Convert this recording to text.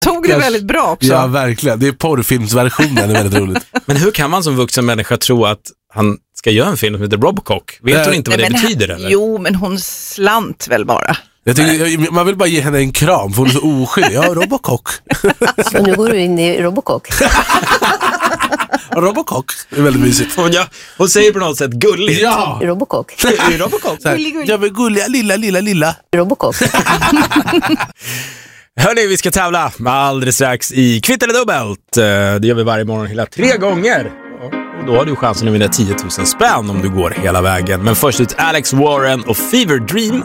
tog det väldigt bra också. Ja, verkligen. Det är porrfilmsversionen, det är väldigt roligt. Men hur kan man som vuxen människa tro att han ska göra en film som heter Robocock? Vet hon inte vad det betyder? Eller? Jo, men hon slant väl bara. Jag tycker, man vill bara ge henne en kram, för hon är så oskyldig. Ja, Robocock. Så nu går du in i Robocock. Robocock, det är väldigt mysigt. Hon säger på något sätt gulligt. Ja! Robocock. Robocock. Jag vill gulliga, lilla. Robocock. Hörrni, vi ska tävla alldeles strax i Kvitt eller dubbelt. Det gör vi varje morgon hela 3 gånger. Och då har du chansen att vinna 10 000 spänn om du går hela vägen. Men först ut Alex Warren och Fever Dream